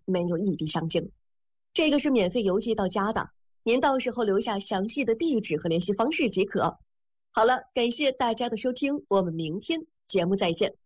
没有异地上境。这个是免费邮寄到家的，您到时候留下详细的地址和联系方式即可。好了，感谢大家的收听，我们明天节目再见。